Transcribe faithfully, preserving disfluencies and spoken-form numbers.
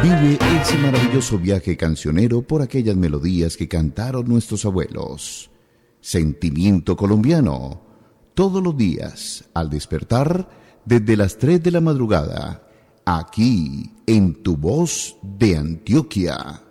Vive ese maravilloso viaje cancionero por aquellas melodías que cantaron nuestros abuelos. Sentimiento colombiano. Todos los días, al despertar, desde las tres de la madrugada, aquí en Tu Voz de Antioquia.